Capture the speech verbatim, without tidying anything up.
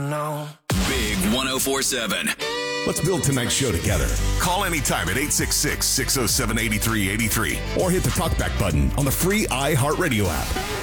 No. Big one oh four seven. Let's build tonight's show together. Call anytime at eight six six, six oh seven, eight three eight three or hit the talkback button on the free iHeartRadio app.